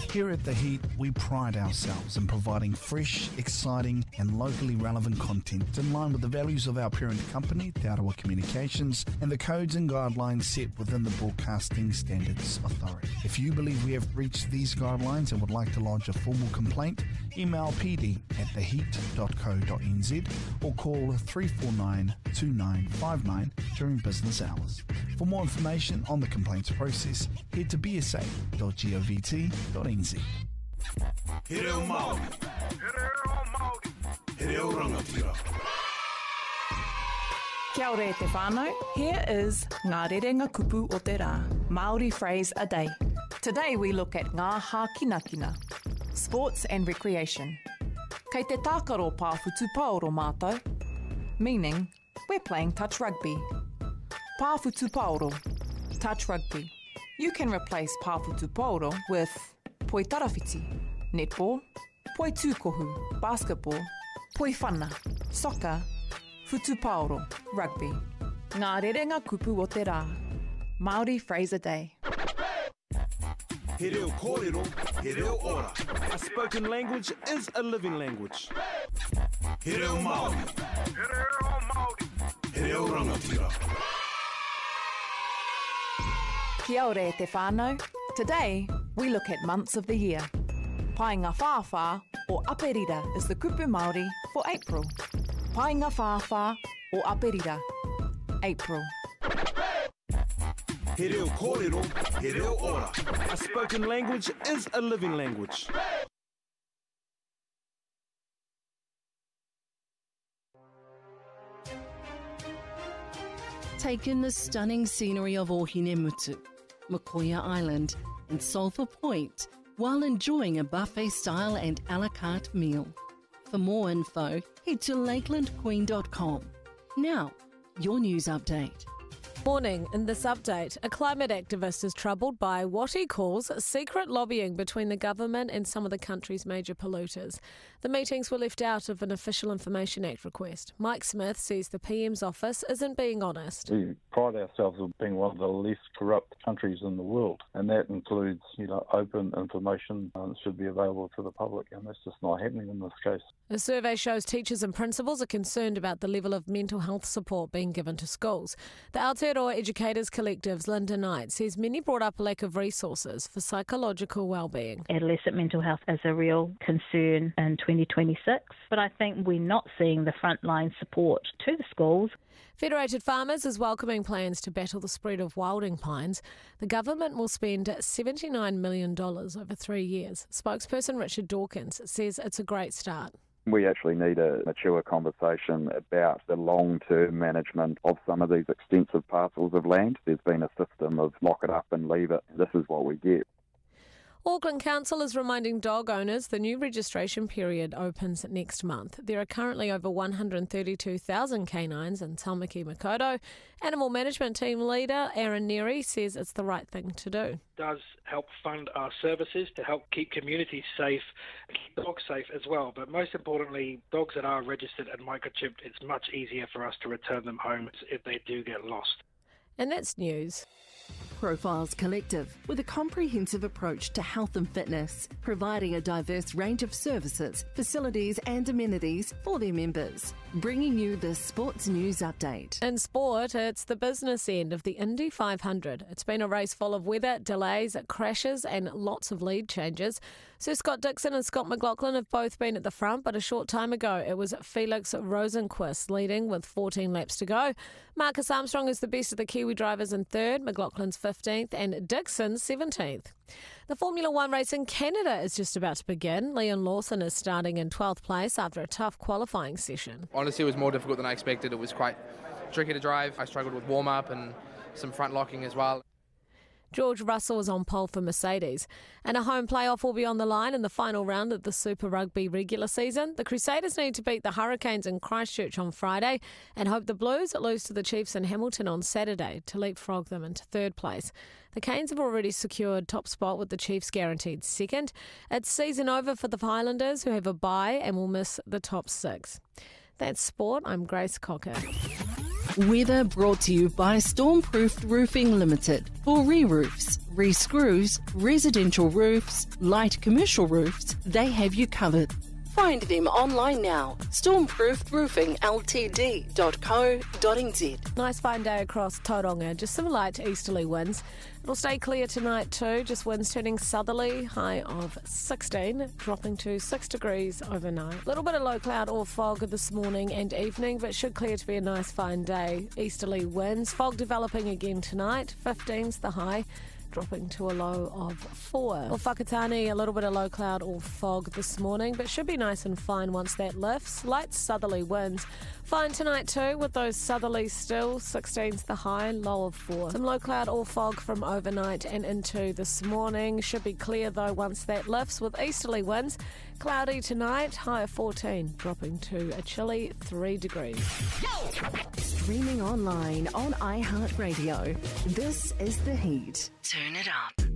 Here at The Heat, we pride ourselves in providing fresh, exciting and locally relevant content in line with the values of our parent company, Te Arawa Communications, and the codes and guidelines set within the Broadcasting Standards Authority. If you believe we have breached these guidelines and would like to lodge a formal complaint, email pd@theheat.co.nz or call 349-2959 during business hours. For more information on the complaints process, head to bsa.govt.nz. He reo Māori. He reo rangatira. Kia ora e te whānau. Here is Ngā Rerenga Kupu o te Rā, Māori phrase a day. Today we look at Ngā Hākinakina, sports and recreation. Kei te tākaro pāwhutu paoro mātou, meaning we're playing touch rugby. Pāwhutu paoro, touch rugby. You can replace pāwhutu paoro with poi tarawhiti, netball, poi tūkohu, basketball, poi whana, soccer, futu paoro, rugby. Ngā rerenga kupu o te rā. Māori phrase a day. He reo kōrero, he reo ora. A spoken language is a living language. He reo Māori. He reo rangatira. Kia ora e te whānau. Today, we look at months of the year. Painga whāwhā or aperira is the kupu Māori for April. Painga whāwhā or aperira, April. He reo kōrero, he reo ora. A spoken language is a living language. Take in the stunning scenery of Ohinemutu, Mokoia Island and Sulphur Point while enjoying a buffet-style and a la carte meal. For more info, head to lakelandqueen.com. Now, your news update. Morning. In this update, a climate activist is troubled by what he calls secret lobbying between the government and some of the country's major polluters. The meetings were left out of an Official Information Act request. Mike Smith says the PM's office isn't being honest. We pride ourselves on being one of the least corrupt countries in the world, and that includes, open information that should be available to the public, and that's just not happening in this case. A survey shows teachers and principals are concerned about the level of mental health support being given to schools. The Aotearoa Educators Collective's Linda Knight says many brought up a lack of resources for psychological well-being. Adolescent mental health is a real concern in 2026, but I think we're not seeing the frontline support to the schools. Federated Farmers is welcoming plans to battle the spread of wilding pines. The government will spend $79 million over 3 years. Spokesperson Richard Dawkins says it's a great start. We actually need a mature conversation about the long-term management of some of these extensive parcels of land. There's been a system of lock it up and leave it. This is what we get. Auckland Council is reminding dog owners the new registration period opens next month. There are currently over 132,000 canines in Taumaki Makaurau. Animal Management Team Leader Aaron Neary says it's the right thing to do. Does help fund our services to help keep communities safe, keep dogs safe as well. But most importantly, dogs that are registered and microchipped, it's much easier for us to return them home if they do get lost. And that's news. Profiles Collective, with a comprehensive approach to health and fitness, providing a diverse range of services, facilities and amenities for their members. Bringing you the sports news update. In sport, it's the business end of the Indy 500. It's been a race full of weather, delays, crashes and lots of lead changes. Sir Scott Dixon and Scott McLaughlin have both been at the front, but a short time ago it was Felix Rosenqvist leading with 14 laps to go. Marcus Armstrong is the best of the Kiwi drivers in third, McLaughlin's 15th and Dixon 17th. The Formula One race in Canada is just about to begin. Leon Lawson is starting in 12th place after a tough qualifying session. Honestly, it was more difficult than I expected. It was quite tricky to drive. I struggled with warm-up and some front locking as well. George Russell is on pole for Mercedes. And a home playoff will be on the line in the final round of the Super Rugby regular season. The Crusaders need to beat the Hurricanes in Christchurch on Friday and hope the Blues lose to the Chiefs in Hamilton on Saturday to leapfrog them into third place. The Canes have already secured top spot with the Chiefs guaranteed second. It's season over for the Highlanders, who have a bye and will miss the top six. That's sport. I'm Grace Cocker. Weather brought to you by Stormproofed Roofing Limited. For re-roofs, re-screws, residential roofs, light commercial roofs, they have you covered. Find them online now. stormproofedroofingltd.co.nz. Nice fine day across Tauranga. Just some light easterly winds. It'll stay clear tonight too. Just winds turning southerly, high of 16, dropping to 6 degrees overnight. A little bit of low cloud or fog this morning and evening, but should clear to be a nice fine day. Easterly winds. Fog developing again tonight. 15's the high, dropping to a low of 4. Or Whakatane, a little bit of low cloud or fog this morning, but should be nice and fine once that lifts. Light southerly winds. Fine tonight too, with those southerlies still. 16's the high, low of 4. Some low cloud or fog from overnight and into this morning. Should be clear though once that lifts, with easterly winds. Cloudy tonight, high of 14, dropping to a chilly 3 degrees. Streaming online on iHeartRadio. This is The Heat. Turn it up.